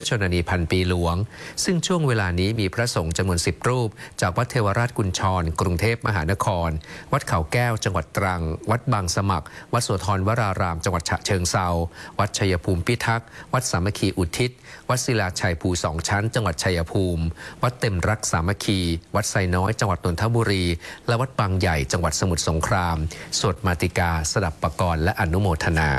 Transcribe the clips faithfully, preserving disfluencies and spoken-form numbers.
ชนนีพันปีหลวงซึ่งช่วงเวลานี้มีพระสงฆ์จำนวนสิบรูปจากวัดเทวราชกุญชรกรุงเทพมหานครวัดเขาแก้วจังหวัดตรังวัดบางสมัครวัดโสธรวรารามจังหวัดฉะเชิงเทราวัดชัยภูมิพิทักษ์วัดสามัคคีอุทิศวัดศิลาชัยภูสองชั้นจังหวัดชัยภูมิวัดเต็มรักสามัคคีวัดไซน้อยจังหวัดนนทบุรีและวัดบางใหญ่จังหวัดสมุทรสงครามสวดมาติกาสดับปกรณ์และอนุโมทนา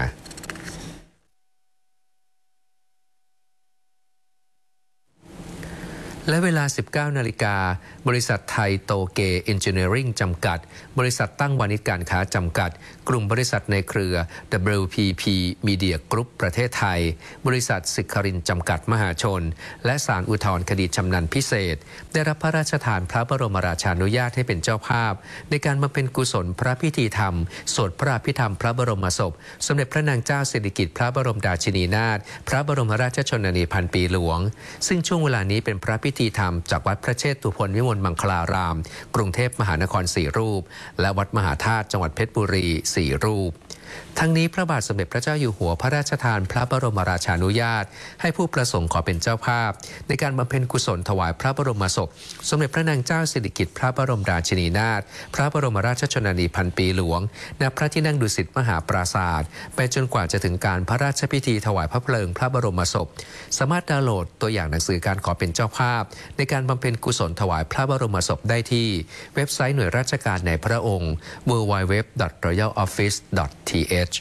และเวลา สิบเก้านาฬิกา บริษัทไทยโตเกเอนจิเนียริ่งจำกัดบริษัทตั้งวานิชการค้าจำกัดกลุ่มบริษัทในเครือ ดับเบิลยู พี พี Media Group ประเทศไทยบริษัทสิครินจำกัดมหาชนและศาลอุทธรณ์คดีชำนาญพิเศษได้รับพระราชทานพระบรมราชานุญาตให้เป็นเจ้าภาพในการบำเพ็ญกุศลพระพิธีธรรมสวดพระอภิธรรมพระบรมศพสมเด็จพระนางเจ้าสิริกิติ์พระบรมราชินีนาถพระบรมราชชนนีพันปีหลวงซึ่งช่วงเวลานี้เป็นพระพิธีธรรมจากวัดพระเชตุพนวิมลมังคลารามกรุงเทพมหานครสี่รูปและวัดมหาธาตุจังหวัดเพชรบุรีสี่รูปทั้งนี้พระบาทสมเด็จพระเจ้าอยู่หัวพระราชทานพระบรมราชานุญาตให้ผู้ประสงค์ขอเป็นเจ้าภาพในการบำเพ็ญกุศลถวายพระบรมศพสมเด็จพระนางเจ้าสิริกิติ์พระบรมราชินีนาถพระบรมราชชนนีพันปีหลวงณพระที่นั่งดุสิตมหาปราสาทไปจนกว่าจะถึงการพระราชพิธีถวายพระเพลิงพระบรมศพสามารถดาวน์โหลดตัวอย่างหนังสือการขอเป็นเจ้าภาพในการบำเพ็ญกุศลถวายพระบรมศพได้ที่เว็บไซต์หน่วยราชการในพระองค์ ดับเบิลยู ดับเบิลยู ดับเบิลยู ดอท รอยัล ออฟฟิศ ดอท ที เอช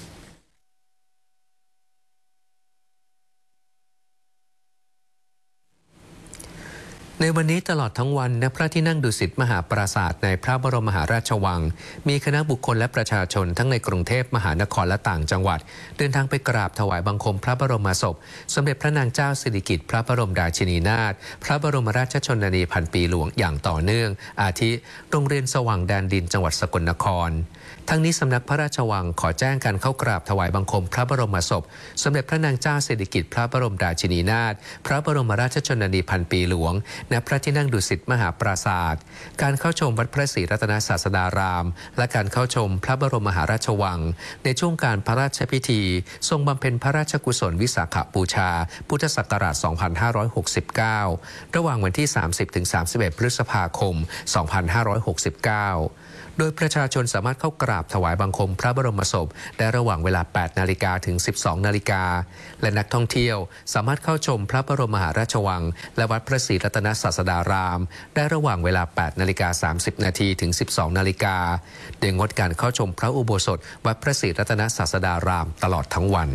ในวันนี้ตลอดทั้งวันณพระที่นั่งดุสิตมหาปราสาทในพระบรมมหาราชวังมีคณะบุคคลและประชาชนทั้งในกรุงเทพมหานครและต่างจังหวัดเดินทางไปกราบถวายบังคมพระบรมศพสมเด็จพระนางเจ้าสิริกิติ์พระบรมราชินีนาถพระบรมราชชนนีพันปีหลวงอย่างต่อเนื่องอาทิโรงเรียนสว่างแดนดินจังหวัดสกลนครทั้งนี้สำนักพระราชวังขอแจ้งการเข้ากราบถวายบังคมพระบรมศพสมเด็จพระนางเจ้าสิริกิติ์พระบรมราชินีนาถพระบรมราชชนนีพันปีหลวงณพระที่นั่งดุสิตมหาปราสาทการเข้าชมวัดพระศรีรัตนศาสดารามและการเข้าชมพระบรมมหาราชวังในช่วงการพระราชพิธีทรงบำเพ็ญพระราชกุศลวิสาขบูชาพุทธศักราช สองพันห้าร้อยหกสิบเก้า ระหว่างวันที่ สามสิบถึงสามสิบเอ็ด พฤษภาคม สองพันห้าร้อยหกสิบเก้าโดยประชาชนสามารถเข้ากราบถวายบังคมพระบรมศพได้ระหว่างเวลา แปดนาฬิกา ถึง สิบสองนาฬิกาและนักท่องเที่ยวสามารถเข้าชมพระบรมมหาราชวังและวัดพระศรีรัตนศาสดารามได้ระหว่างเวลา แปดนาฬิกาสามสิบนาที ถึง สิบสองนาฬิกาโดยงดการเข้าชมพระอุโบสถวัดพระศรีรัตนศาสดารามตลอดทั้งวัน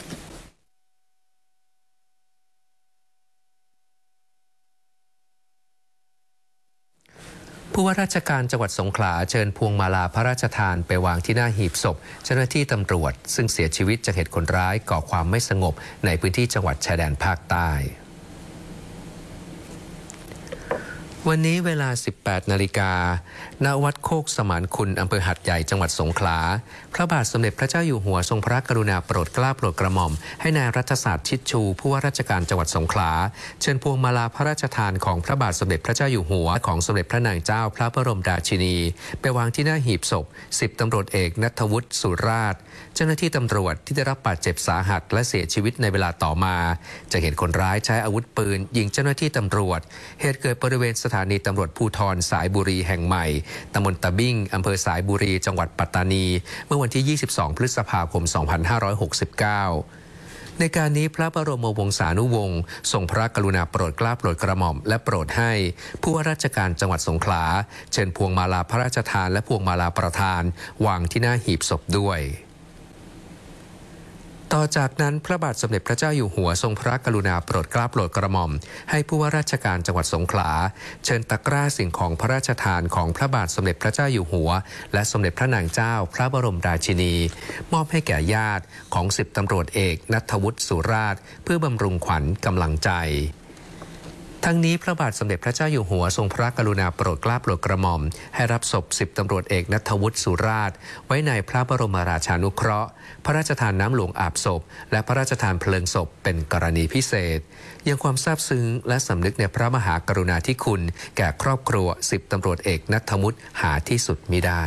ผู้ว่าราชการจังหวัดสงขลาเชิญพวงมาลาพระราชทานไปวางที่หน้าหีบศพเจ้าหน้าที่ตำรวจซึ่งเสียชีวิตจากเหตุคนร้ายก่อความไม่สงบในพื้นที่จังหวัดชายแดนภาคใต้วันนี้เวลา สิบแปดนาฬิกา ณ วัดโคกสมานคุณอำเภอหัดใหญ่จังหวัดสงขลาพระบาทสมเด็จพระเจ้าอยู่หัวทรงพระกรุณาโปรดเกล้าโปรดกระหม่อมให้นายรัฐศาสตร์ชิดชูผู้ว่าราชการจังหวัดสงขลาเชิญพวงมาลาพระราชทานของพระบาทสมเด็จพระเจ้าอยู่หัวของสมเด็จพระนางเจ้าพระบรมราชินีไปวางที่หน้าหีบศพสิบตำรวจเอกณัฐวุฒิสุราชเจ้าหน้าที่ตำรวจที่ได้รับบาดเจ็บสาหัสและเสียชีวิตในเวลาต่อมาจะเห็นคนร้ายใช้อาวุธปืนยิงเจ้าหน้าที่ตำรวจเหตุเกิดบริเวณสถานีตำรวจภูธรสายบุรีแห่งใหม่ตำบลตะบิ้งอำเภอสายบุรีจังหวัดปัตตานีเมื่อวันที่ ยี่สิบสอง พฤษภาคม สองพันห้าร้อยหกสิบเก้าในการนี้พระบรมวงศานุวงศ์ทรงพระกรุณาโปรดเกล้าโปรดกระหม่อมและโปรดให้ผู้ว่าราชการจังหวัดสงขลาเชิญพวงมาลาพระราชทานและพวงมาลาประทานวางที่หน้าหีบศพด้วยต่อจากนั้นพระบาทสมเด็จพระเจ้าอยู่หัวทรงพระกรุณาโปรดเกล้าโปรดกระหม่อมให้ผู้ว่าราชการจังหวัดสงขลาเชิญตะกร้าสิ่งของพระราชทานของพระบาทสมเด็จพระเจ้าอยู่หัวและสมเด็จพระนางเจ้าพระบรมราชินีมอบให้แก่ญาติของสิบตำรวจเอกณัฐวุฒิสุราชเพื่อบำรุงขวัญกำลังใจทั้งนี้พระบาทสมเด็จพระเจ้าอยู่หัวทรงพระกรุณาโปรดเกล้าโปรดกระหม่อมให้รับศพสิบตำรวจเอกณัฐวุฒิสุราชไว้ในพระบรมราชานุเคราะห์พระราชทานน้ำหลวงอาบศพและพระราชทานเพลิงศพเป็นกรณีพิเศษยังความซาบซึ้งและสำนึกในพระมหากรุณาธิคุณแก่ครอบครัวสิบตำรวจเอกณัฐวุฒิหาที่สุดมิได้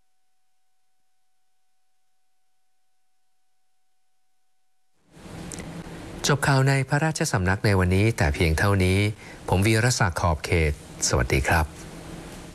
ทจบข่าวในพระราชสำนักในวันนี้แต่เพียงเท่านี้ผมวีรศักดิ์ขอบเขตสวัสดีครับ